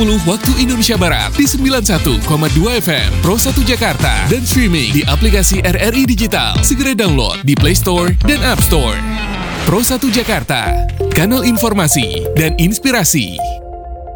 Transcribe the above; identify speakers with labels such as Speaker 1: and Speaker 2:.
Speaker 1: waktu Indonesia Barat di 91,2 FM Pro 1 Jakarta dan streaming di aplikasi RRI Digital. Segera download di Play Store dan App Store. Pro 1 Jakarta, kanal informasi dan inspirasi.